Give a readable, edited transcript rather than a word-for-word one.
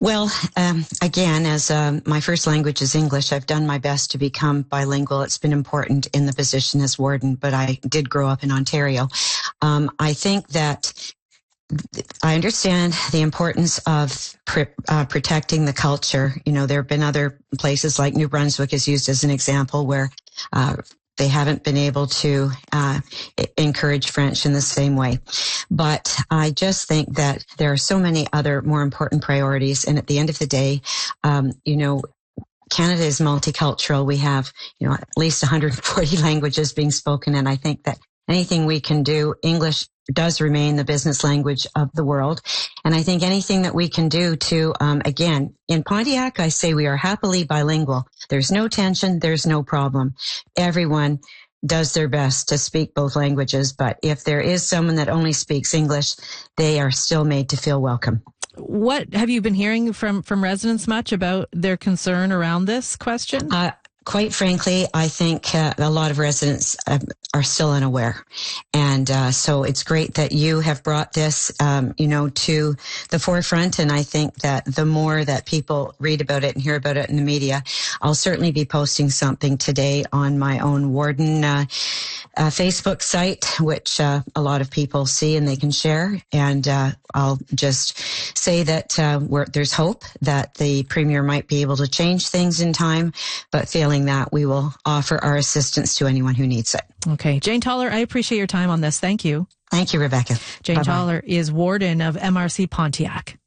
Well, again, as my first language is English, I've done my best to become bilingual. It's been important in the position as warden, but I did grow up in Ontario. I think that I understand the importance of protecting the culture. You know, there have been other places like New Brunswick is used as an example where they haven't been able to encourage French in the same way. But I just think that there are so many other more important priorities. And at the end of the day, you know, Canada is multicultural. We have, you know, at least 140 languages being spoken. And I think that anything we can do, English does remain the business language of the world. And I think anything that we can do to, again, in Pontiac, I say we are happily bilingual. There's no tension. There's no problem. Everyone does their best to speak both languages. But if there is someone that only speaks English, they are still made to feel welcome. What have you been hearing from residents much about their concern around this question? Quite frankly, I think a lot of residents are still unaware. And so it's great that you have brought this, you know, to the forefront. And I think that the more that people read about it and hear about it in the media, I'll certainly be posting something today on my own Warden Facebook site, which a lot of people see and they can share. And I'll just say that there's hope that the Premier might be able to change things in time, but failing that, we will offer our assistance to anyone who needs it. Okay. Jane Toller, I appreciate your time on this. Thank you. Thank you, Rebecca. Jane Toller is Warden of MRC Pontiac.